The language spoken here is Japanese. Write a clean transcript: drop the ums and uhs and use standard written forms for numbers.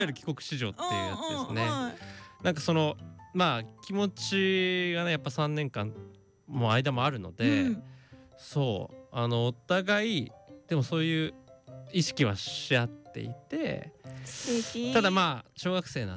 ゆる帰国子女っていうやつですね。 はい、 なんかそのまあ気持ちがねやっぱ3年間もう間もあるので、そうお互いでもそういう意識はし合っていて、 素敵。 ただまあ小学生なん